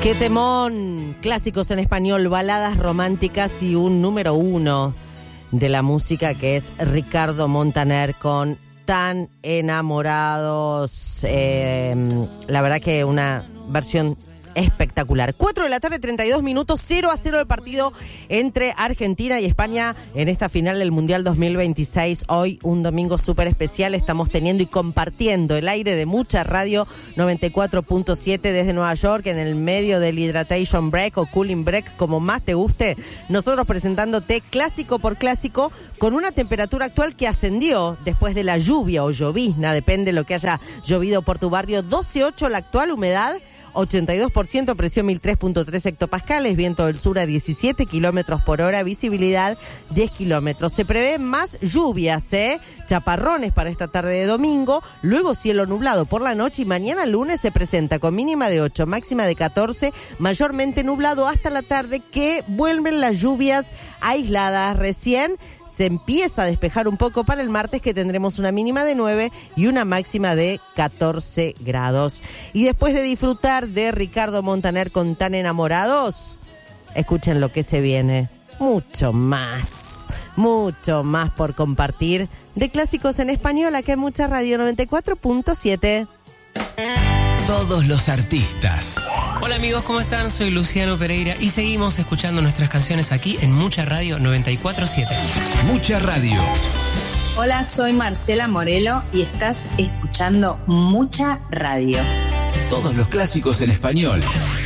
Qué temón, clásicos en español, baladas románticas y un número uno de la música que es Ricardo Montaner con Tan Enamorados. La verdad que una versión espectacular. 4 de la tarde, 32 minutos, 0-0 el partido entre Argentina y España en esta final del Mundial 2026. Hoy, un domingo súper especial, estamos teniendo y compartiendo el aire de Mucha Radio 94.7 desde Nueva York, en el medio del Hydration Break o Cooling Break, como más te guste. Nosotros presentándote clásico por clásico, con una temperatura actual que ascendió después de la lluvia o llovizna, depende de lo que haya llovido por tu barrio. 12.8 la actual, humedad 82%, presión 1003.3 hectopascales, viento del sur a 17 kilómetros por hora, visibilidad 10 kilómetros. Se prevén más lluvias, chaparrones para esta tarde de domingo, luego cielo nublado por la noche y mañana lunes se presenta con mínima de 8, máxima de 14, mayormente nublado hasta la tarde, que vuelven las lluvias aisladas. Recién se empieza a despejar un poco para el martes, que tendremos una mínima de 9 y una máxima de 14 grados. Y después de disfrutar de Ricardo Montaner con Tan Enamorados, escuchen lo que se viene. Mucho más por compartir de clásicos en español, acá en Mucha Radio 94.7. Todos los artistas. Hola amigos, ¿cómo están? Soy Luciano Pereira y seguimos escuchando nuestras canciones aquí en Mucha Radio 94.7. Mucha Radio. Hola, soy Marcela Morelo y estás escuchando Mucha Radio. Todos los clásicos en español.